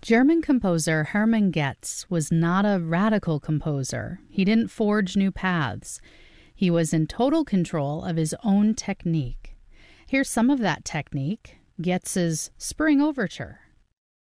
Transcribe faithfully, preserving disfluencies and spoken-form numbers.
German composer Hermann Goetz was not a radical composer. He didn't forge new paths. He was in total control of his own technique. Here's some of that technique, Goetz's Spring Overture.